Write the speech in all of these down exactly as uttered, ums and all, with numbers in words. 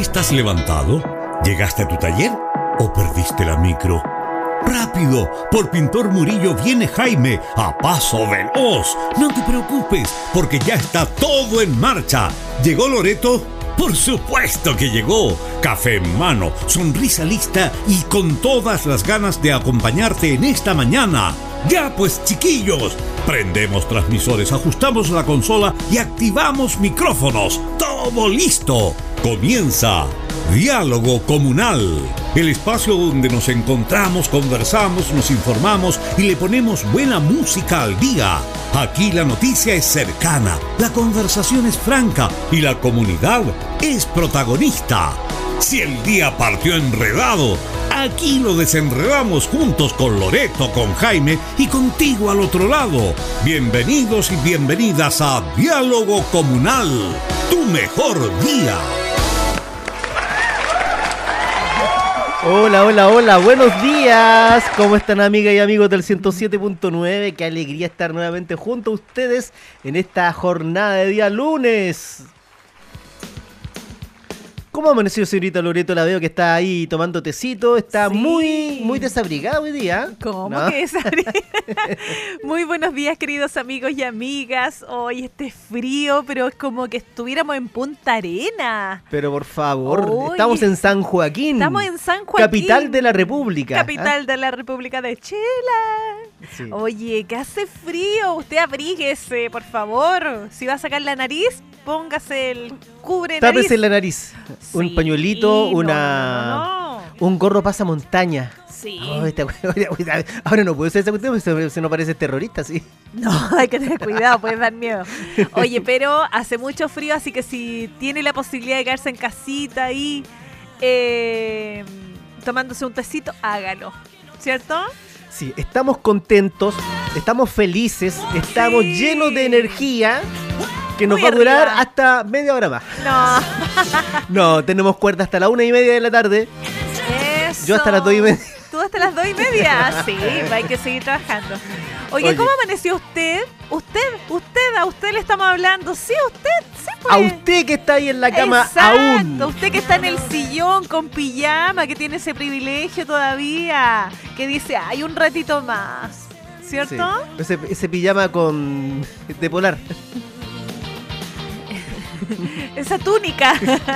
¿Estás levantado? ¿Llegaste a tu taller? ¿O perdiste la micro? ¡Rápido! Por Pintor Murillo viene Jaime a paso veloz. No te preocupes, porque ya está todo en marcha. ¿Llegó Loreto? ¡Por supuesto que llegó! Café en mano, sonrisa lista y con todas las ganas de acompañarte en esta mañana. ¡Ya pues, chiquillos! Prendemos transmisores, ajustamos la consola y activamos micrófonos. ¡Todo listo! Comienza Diálogo Comunal, el espacio donde nos encontramos, conversamos, nos informamos y le ponemos buena música al día. Aquí la noticia es cercana, la conversación es franca y la comunidad es protagonista. Si el día partió enredado, aquí lo desenredamos juntos con Loreto, con Jaime y contigo al otro lado. Bienvenidos y bienvenidas a Diálogo Comunal, tu mejor día. Hola, hola, hola, buenos días. ¿Cómo están, amigas y amigos del ciento siete punto nueve? Qué alegría estar nuevamente junto a ustedes en esta jornada de día lunes. ¿Cómo amaneció, señorita Loreto? La veo que está ahí tomando tecito. Está sí. muy muy desabrigada hoy día. ¿Cómo ¿No? que desabrigada? Muy buenos días, queridos amigos y amigas. Hoy este frío, pero es como que estuviéramos en Punta Arenas. Pero por favor, Oye, estamos en San Joaquín. Estamos en San Joaquín. Capital de la República. Capital ¿Ah? de la República de Chile. Sí. Oye, que hace frío. Usted abríguese, por favor. Si va a sacar la nariz, póngase el cubre nariz. Tápese la nariz. Sí, un pañuelito, no, una no, no, no. un gorro pasamontaña. Sí. Oh, esta, ahora no puedo usar esa cuestión porque se nos parece terrorista, sí. No, hay que tener cuidado, puede dar miedo. Oye, pero hace mucho frío, así que si tiene la posibilidad de quedarse en casita ahí eh, tomándose un tecito, hágalo, ¿cierto? Sí, estamos contentos, estamos felices, estamos sí. llenos de energía que nos Muy va a durar arriba. hasta media hora más. No. No, tenemos cuerda hasta la una y media de la tarde. Eso. Yo hasta las dos y media. ¿Tú hasta las dos y media? Sí, hay que seguir trabajando. Oye, Oye. ¿cómo amaneció usted? Usted, usted, a usted le estamos hablando. Sí, usted, sí pues. A usted que está ahí en la cama Exacto, aún. Usted que está en el sillón con pijama, que tiene ese privilegio todavía, que dice, hay un ratito más, ¿cierto? Sí. Ese, ese pijama con de polar. Esa túnica.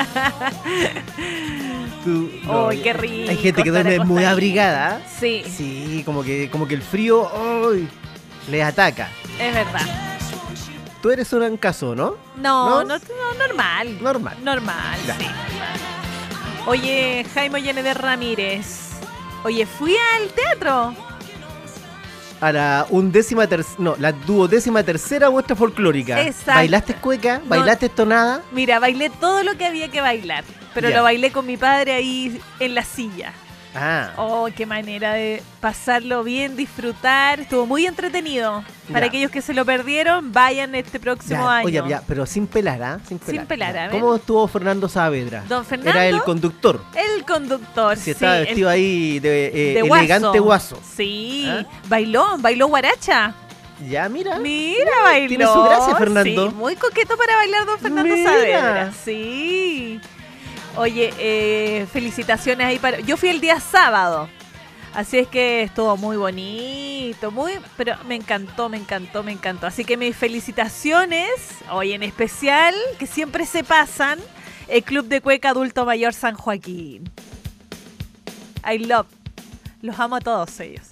Tú, no, ¡Ay, qué rico! Hay gente que duerme muy abrigada. Sí. Sí, como que, como que el frío ¡ay! Les ataca. Es verdad. Tú eres un caso, ¿no? No, ¿No? no, no, normal. Normal. Normal, Ya. sí. Oye, Jaime Yeneder Ramírez. Oye, fui al teatro. A la undécima tercera, no, la duodécima tercera muestra folclórica. Exacto. ¿Bailaste cueca? ¿Bailaste No. tonada? Mira, bailé todo lo que había que bailar, pero Ya. lo bailé con mi padre ahí en la silla. Ah, Oh, qué manera de pasarlo bien, disfrutar. Estuvo muy entretenido. Para Ya. aquellos que se lo perdieron, vayan este próximo ya, año. oye, ya, pero sin pelar, ¿ah? Sin pelar. Sin pelar, Ya. a ver. ¿Cómo estuvo Fernando Saavedra? Don Fernando. Era el conductor. El conductor, Si sí. estaba el- vestido ahí de, eh, de elegante guaso. Sí, ¿Ah? bailó, bailó guaracha. Ya, mira. Mira, bailó. Tiene su gracia, Fernando. Sí, muy coqueto para bailar don Fernando Mira. Saavedra. Sí. Oye, eh, felicitaciones ahí para... Yo fui el día sábado. Así es que estuvo muy bonito, muy, pero me encantó, me encantó, me encantó. Así que mis felicitaciones, hoy en especial, que siempre se pasan, el Club de Cueca Adulto Mayor San Joaquín. I love. Los amo a todos ellos.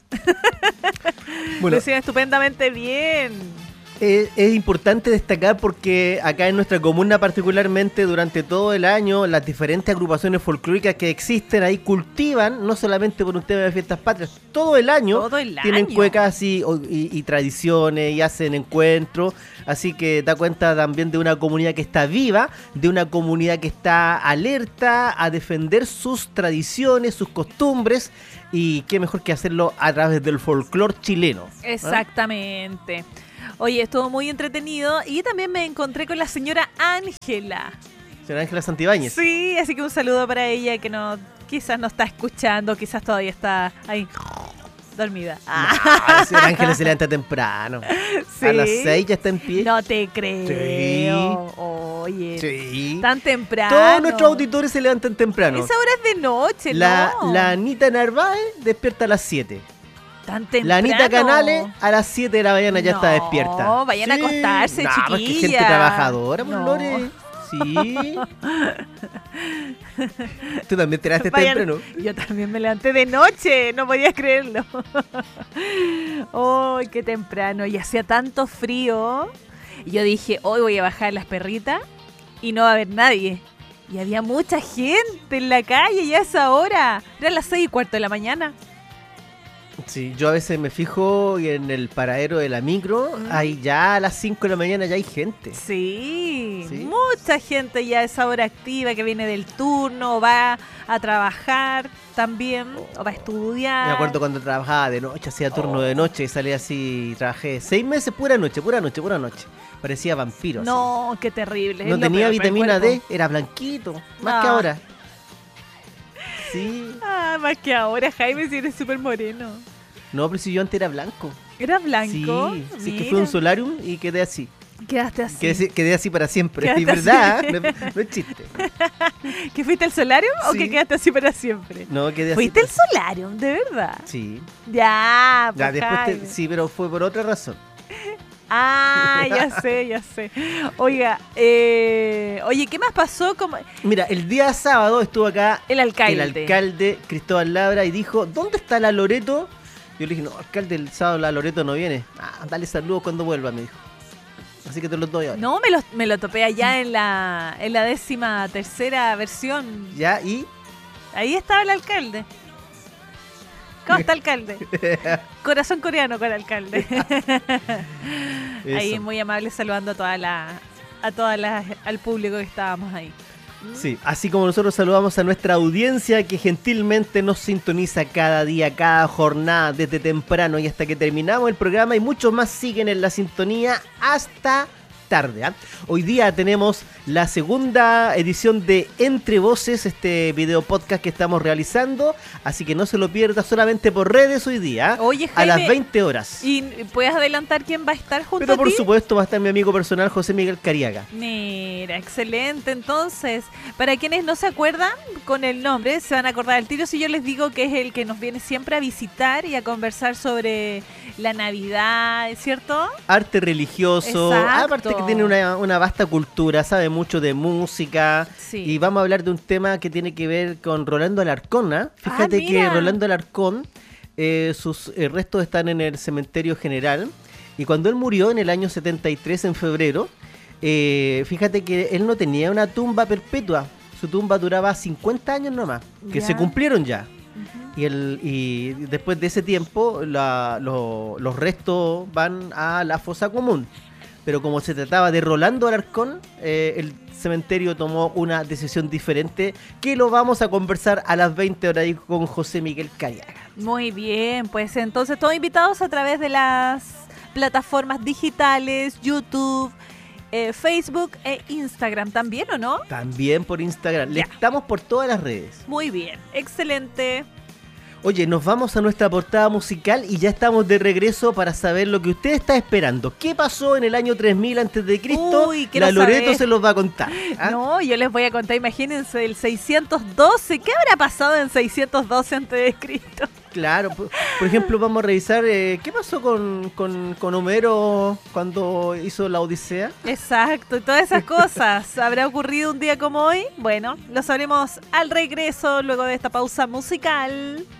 Bueno, Lo hicieron estupendamente bien. Es, es importante destacar porque acá en nuestra comuna particularmente durante todo el año las diferentes agrupaciones folclóricas que existen ahí cultivan, no solamente por un tema de fiestas patrias, todo el año Todo el tienen año. cuecas y, o- y, y tradiciones y hacen encuentros, así que da cuenta también de una comunidad que está viva, de una comunidad que está alerta a defender sus tradiciones, sus costumbres y qué mejor que hacerlo a través del folclore chileno. ¿Ah? Exactamente. Oye, estuvo muy entretenido y también me encontré con la señora Ángela. Señora Ángela Santibáñez. Sí, así que un saludo para ella que no, quizás no está escuchando, quizás todavía está ahí Dormida. Ah, si el Ángel se levanta temprano. Sí. A las seis ya está en pie. No te creo. Oye. Sí. Tan temprano. Todos nuestros auditores se levantan temprano. Esa hora es de noche, La, ¿no? la Anita Narváez despierta a las siete. Tan temprano. La Anita Canales a las siete de la mañana ya No, está despierta. No, vayan a acostarse, no, chiquillas. Porque gente trabajadora, pues, No. Lore. Sí. Tú también te levantaste Vayan- temprano. Yo también me levanté de noche, no podías creerlo. ¡Ay, qué temprano! Y hacía tanto frío. Y yo dije, hoy voy a bajar las perritas y no va a haber nadie. Y había mucha gente en la calle ya a esa hora. Eran las seis y cuarto de la mañana. Sí, yo a veces me fijo y en el paradero de la micro, Mm. ahí ya a las cinco de la mañana ya hay gente. Sí, Sí. mucha gente ya a esa hora activa que viene del turno, o va a trabajar también, o va a estudiar. Me acuerdo cuando trabajaba de noche, hacía turno Oh. de noche y salía así, trabajé seis meses pura noche, pura noche, pura noche. Parecía vampiro. así. No, qué terrible. No es lo tenía peor para el vitamina cuerpo. D, era blanquito, más No. que ahora. Sí. Ah, más que ahora, Jaime, si eres súper moreno. No, pero si yo antes era blanco. ¿Era blanco? Sí, sí que Mira, fue un solarium y quedé así. Quedaste así. Quedé, quedé así para siempre. Quedaste Y verdad, no, es- no es chiste. ¿Que fuiste al solarium o Sí. que quedaste así para siempre? No, quedé así. ¿Fuiste al para- solarium, de verdad? Sí. Ya, pues, Ya, después te- Jaime. sí, pero fue por otra razón. Ah, ya sé, ya sé. Oiga, eh, oye, ¿qué más pasó? Como Mira, el día sábado estuvo acá el alcalde. el alcalde Cristóbal Labra y dijo, ¿dónde está la Loreto? Yo le dije, no, alcalde, el sábado la Loreto no viene. Ah, dale saludos cuando vuelva, me dijo. Así que te los doy ahora. No, me lo, me lo topé allá en la, en la décima tercera versión. Ya, y... Ahí estaba el alcalde. ¿Cómo está el alcalde? Corazón coreano con el alcalde. Ahí Eso. muy amable saludando a toda la, a toda la, al público que estábamos ahí. Sí, así como nosotros saludamos a nuestra audiencia que gentilmente nos sintoniza cada día, cada jornada, desde temprano y hasta que terminamos el programa, y muchos más siguen en la sintonía hasta tarde. ¿ah? Hoy día tenemos la segunda edición de Entre Voces, este video podcast que estamos realizando, así que no se lo pierda solamente por redes hoy día, ¿ah? Oye, a las Jaime, veinte horas. ¿Y puedes adelantar quién va a estar junto Pero a por ti? supuesto va a estar mi amigo personal José Miguel Cariaga. Mira, excelente. Entonces, para quienes no se acuerdan con el nombre, se van a acordar al tiro si yo les digo que es el que nos viene siempre a visitar y a conversar sobre la Navidad, ¿cierto? Arte religioso, Exacto. aparte que tiene una, una vasta cultura, sabe mucho de música. Sí. Y vamos a hablar de un tema que tiene que ver con Rolando Alarcón. ¿ah? Fíjate Ah, que mira. Rolando Alarcón, eh, sus eh, restos están en el cementerio general. Y cuando él murió en el año setenta y tres, en febrero, eh, fíjate que él no tenía una tumba perpetua. Su tumba duraba cincuenta años nomás, que Ya. se cumplieron ya. Ujú. Y, el, y después de ese tiempo la- lo- los restos van a la fosa común. Pero como se trataba de Rolando Alarcón, eh, el cementerio tomó una decisión diferente, que lo vamos a conversar a las veinte horas ahí con José Miguel Cariaga. Muy bien, pues entonces todos invitados a través de las plataformas digitales, YouTube, eh, Facebook e Instagram también, ¿o no? También por Instagram. Le Ya. estamos por todas las redes. Muy bien, excelente. Oye, nos vamos a nuestra portada musical y ya estamos de regreso para saber lo que usted está esperando. ¿Qué pasó en el año tres mil antes de Cristo? Uy, quiero La Loreto saber. se los va a contar. ¿ah? No, yo les voy a contar, imagínense, el seiscientos doce. ¿Qué habrá pasado en seiscientos doce antes de Cristo? Claro, por, por ejemplo, vamos a revisar eh, qué pasó con, con, con Homero cuando hizo la Odisea. Exacto, y todas esas cosas. ¿Habrá ocurrido un día como hoy? Bueno, lo sabremos al regreso, luego de esta pausa musical.